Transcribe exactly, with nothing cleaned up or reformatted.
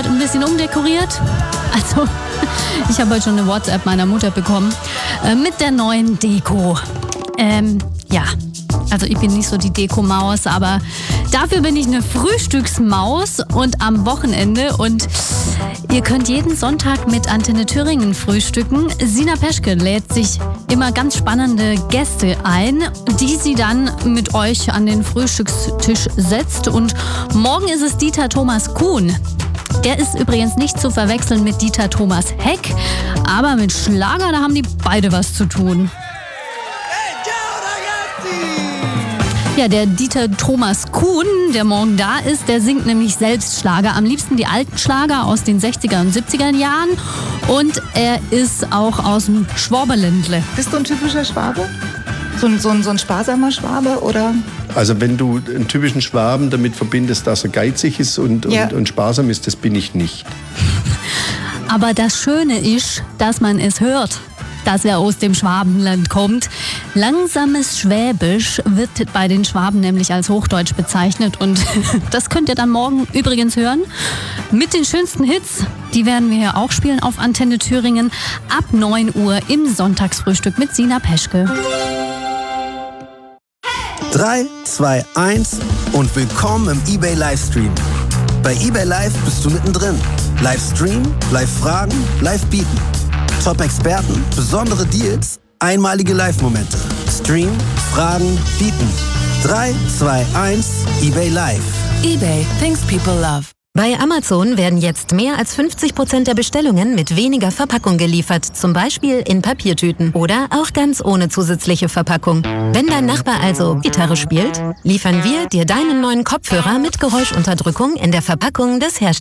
heute ein bisschen umdekoriert. Also, ich habe heute schon eine WhatsApp meiner Mutter bekommen äh, mit der neuen Deko. Ähm, ja, also ich bin nicht so die Deko-Maus, aber dafür bin ich eine Frühstücksmaus und am Wochenende. Und ihr könnt jeden Sonntag mit Antenne Thüringen frühstücken. Sina Peschke lädt sich immer ganz spannende Gäste ein, die sie dann mit euch an den Frühstückstisch setzt. Und morgen ist es Dieter Thomas Kuhn. Der ist übrigens nicht zu verwechseln mit Dieter Thomas Heck, aber mit Schlager, da haben die beide was zu tun. Ja, der Dieter Thomas Kuhn, der morgen da ist, der singt nämlich selbst Schlager. Am liebsten die alten Schlager aus den sechziger und siebziger Jahren. Und er ist auch aus dem Schwaberländle. Bist du ein typischer Schwabe? So ein, so ein, so ein sparsamer Schwabe, oder? Also wenn du einen typischen Schwaben damit verbindest, dass er geizig ist und, ja. und, und sparsam ist, das bin ich nicht. Aber das Schöne ist, dass man es hört, dass er aus dem Schwabenland kommt. Langsames Schwäbisch wird bei den Schwaben nämlich als Hochdeutsch bezeichnet. Und das könnt ihr dann morgen übrigens hören. Mit den schönsten Hits, die werden wir hier auch spielen auf Antenne Thüringen ab neun Uhr im Sonntagsfrühstück mit Sina Peschke. drei, zwei, eins und willkommen im eBay Livestream. Bei eBay Live bist du mittendrin. Livestream, Live-Fragen, Live-Bieten. Top-Experten, besondere Deals, einmalige Live-Momente. Stream, Fragen, Bieten. drei, zwei, eins, eBay Live. eBay, things people love. Bei Amazon werden jetzt mehr als fünfzig Prozent der Bestellungen mit weniger Verpackung geliefert. Zum Beispiel in Papiertüten oder auch ganz ohne zusätzliche Verpackung. Wenn dein Nachbar also Gitarre spielt, liefern wir dir deinen neuen Kopfhörer mit Geräuschunterdrückung in der Verpackung des Herstellers.